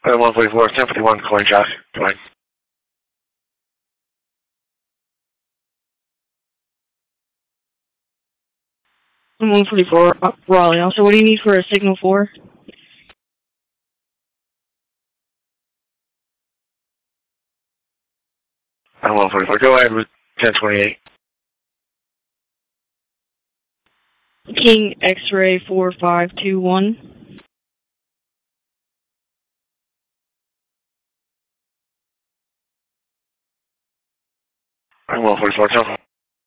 144, 1051, calling Josh. Go ahead. 144, Raleigh. Also, what do you need for a signal for? I'm 144. Go ahead with 1028. King X-ray 4521. I'm 144.